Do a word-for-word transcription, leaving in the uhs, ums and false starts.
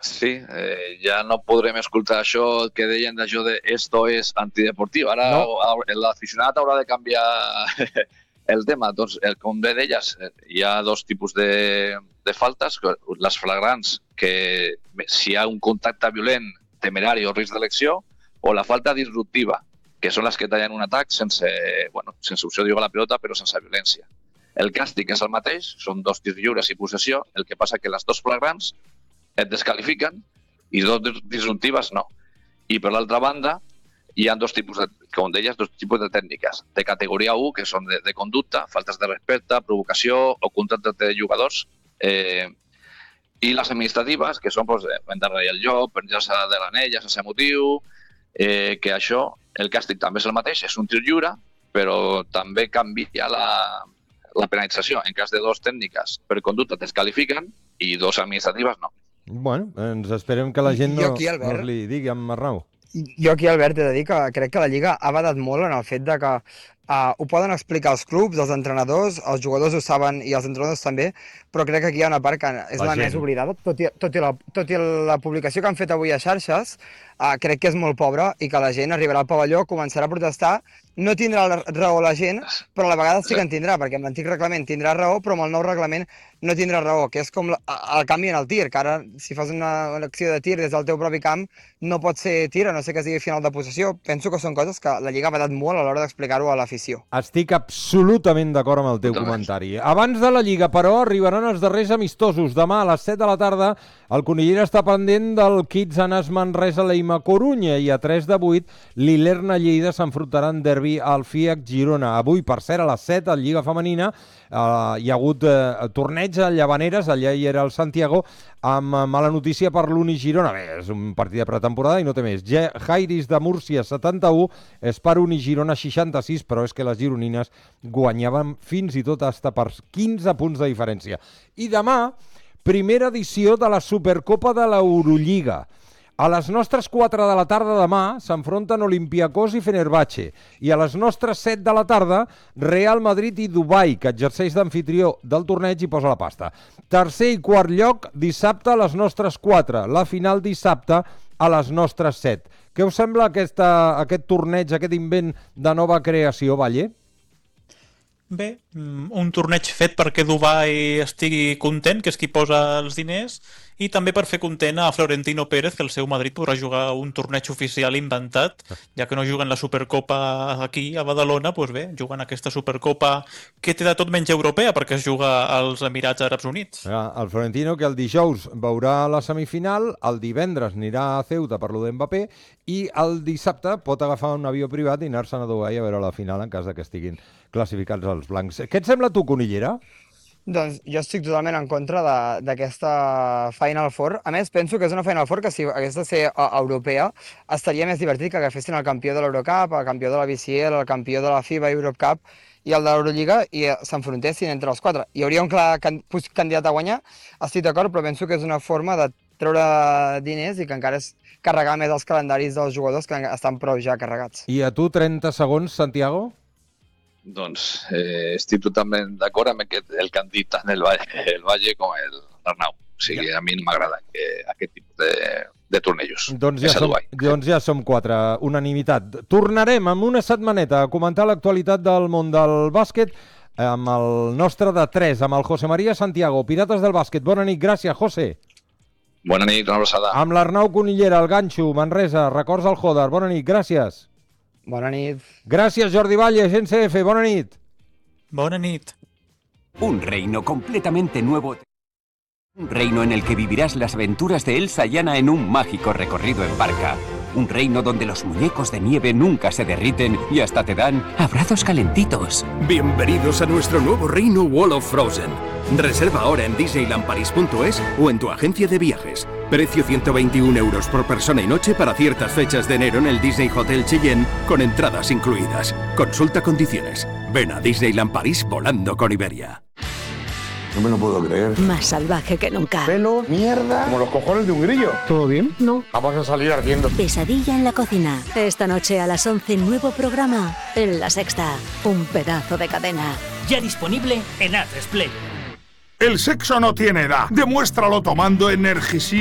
Sí, eh, ja no podrem escoltar això que deien d'això de esto es antideportiu. Ara no. L'aficionat haurà de canviar el tema. Doncs, com bé deies, hi ha dos tipus de, de faltes. Les flagrants, que si hi ha un contacte violent, temerari o risc d'elecció, o la falta disruptiva, que són les que tallen un atac sense, bueno, sense opció de jugar a la pilota, però sense violència. El càstig és el mateix, són dos tirs lliures i possessió, el que passa que les dos flagrants et descalifiquen i dos disruptives no. I per l'altra banda, hi ha dos tipus, de, com deies, dos tipus de tècniques. De categoria u, que són de, de conducta, faltes de respecte, provocació o contacte de jugadors. Eh, I les administratives, que són pues, endarrerir el joc, penjar-se de l'anell, sense motiu, eh, que això, el càstig també és el mateix, és un tir lliure, però també canvia la, la penalització. En cas de dos tècniques per conducta descalifiquen i dos administratives no. Bueno, ens esperem que la gent no, aquí, no es li digui amb Arnau. Jo aquí, Albert, he de dir que crec que la Lliga ha badat molt en el fet de que uh, ho poden explicar els clubs, els entrenadors, els jugadors ho saben i els entrenadors també, però crec que aquí hi ha una part que és la, la més oblidada. Tot i, tot, i la, tot i la publicació que han fet avui a xarxes, uh, crec que és molt pobra i que la gent arribarà al pavelló, començarà a protestar, no tindrà raó la gent, però a la vegada sí que en tindrà, perquè amb l'antic reglament tindrà raó, però amb el nou reglament no tindrà raó, que és com la, el canvi en el tir, que ara si fas una, una acció de tir des del teu propi camp no pot ser tir, a no ser que sigui final de possessió. Penso que són coses que la Lliga ha badat molt a l'hora d'explicar-ho a l'afició. Estic absolutament d'acord amb el teu comentari. Abans de la Lliga, però, arribaran els darrers amistosos. Demà a les set de la tarda el Conillera està pendent del Kitsanas Manresa Leima Corunya i a tres de vuit l'Ilerna Lleida s'enfrontarà en derbi al Fiac Girona. Avui, per cert, a les set, a Lliga Femenina, eh, hi ha hagut eh, torneig a Llavaneres, allà hi era el Santiago, amb mala notícia per l'Uni Girona. Bé, és un partit de pretemporada i no té més. Jairis de Múrcia, setanta-u, Espar Uni Girona, seixanta-sis, però és que les gironines guanyaven fins i tot hasta per quinze punts de diferència. I demà, primera edició de la Supercopa de l'Eurolliga. A les nostres quatre de la tarda demà s'enfronten Olympiacos i Fenerbahce i a les nostres set de la tarda Real Madrid i Dubai, que exerceix d'amfitrió del torneig i posa la pasta. Tercer i quart lloc dissabte a les nostres quatre, la final dissabte a les nostres set. Què us sembla aquesta, aquest torneig, aquest invent de nova creació, Valle? Bé, un torneig fet perquè Dubai estigui content, que és qui posa els diners, i també per fer content a Florentino Pérez, que el seu Madrid podrà jugar un torneig oficial inventat, ja que no juguen la Supercopa aquí a Badalona, doncs bé, juguen aquesta Supercopa que té de tot menys europea, perquè es juga als Emirats Àrabs Units. El Florentino, que el dijous veurà la semifinal, el divendres anirà a Ceuta per lo d'Mbappé i el dissabte pot agafar un avió privat i anar-se'n a Dubai a veure la final en cas que estiguin classificats els blancs. Què et sembla tu, Conillera? Doncs jo estic totalment en contra d'aquesta Final Four. A més, penso que és una Final Four que si hagués de ser uh, europea estaria més divertit que agafessin el campió de l'Eurocup, el campió de la B C L, el campió de la FIBA Europe Cup i el de l'Eurolliga i s'enfrontessin entre els quatre. Hi hauria un clar can candidat a guanyar, estic d'acord, però penso que és una forma de treure diners i que encara és carregar més els calendaris dels jugadors que estan prou ja carregats. I a tu, trenta segons, Santiago? Doncs eh, estic totalment d'acord amb aquest, el que han dit tant el Valle, el Valle com l'Arnau. O sigui, ja. A mi no m'agrada aquest tipus de, de tornejos. Doncs ja, som, doncs ja som quatre, unanimitat. Tornarem en una setmaneta a comentar l'actualitat del món del bàsquet amb el nostre de tres, amb el José María Santiago, Pirates del Bàsquet. Bona nit, gràcies, José. Bona nit, una abraçada. Amb l'Arnau Conillera, el ganxo, Manresa, records al Joder. Bona nit, gràcies. Bona nit. Gràcies, Jordi Valle, G C F. Bona nit. Bona nit. Un reino completamente nuevo. Un reino en el que vivirás las aventuras de Elsa y Anna en un mágico recorrido en barca. Un reino donde los muñecos de nieve nunca se derriten y hasta te dan abrazos calentitos. Bienvenidos a nuestro nuevo reino Wall of Frozen. Reserva ahora en disneyland paris punto es o en tu agencia de viajes. Precio ciento veintiún euros por persona y noche para ciertas fechas de enero en el Disney Hotel Cheyenne con entradas incluidas. Consulta condiciones. Ven a Disneyland París volando con Iberia. No me lo puedo creer. Más salvaje que nunca. Pelo, mierda, como los cojones de un grillo. ¿Todo bien? No. Vamos a salir ardiendo. Pesadilla en la cocina. Esta noche a las once, nuevo programa en La Sexta. Un pedazo de cadena. Ya disponible en A tres Player. El sexo no tiene edad. Demuéstralo tomando Energisil.